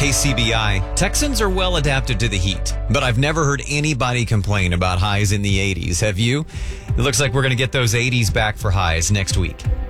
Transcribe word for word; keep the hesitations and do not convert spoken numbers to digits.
K C B I, Texans are well adapted to the heat, but I've never heard anybody complain about highs in the eighties. Have you? It looks like we're going to get those eighties back for highs next week.